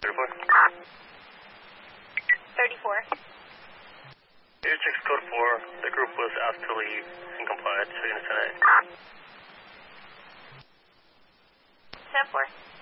34. 34. Air 6 code 4, the group was asked to leave in compliance, so you're going to send it. 10-4.